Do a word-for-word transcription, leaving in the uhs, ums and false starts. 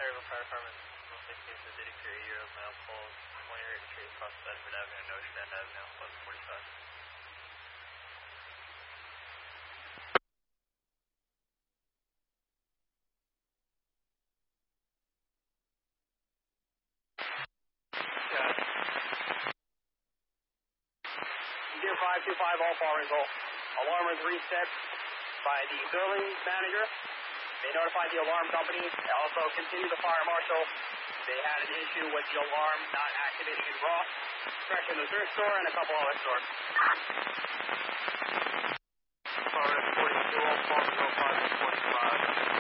Harryville Fire Department, mostly case of eighty-three eight-year-old male pulls twenty-eight Street across Bedford Avenue and Notre Dame Avenue, eleven forty-five. Gear five two five, all following goal. Alarm was reset by the building manager. They notified the alarm company. They also continued the fire marshal. They had an issue with the alarm not activating in Ross, Fresh in the thrift store, and a couple other stores. Forward at forty-two, all following goal five forty-five.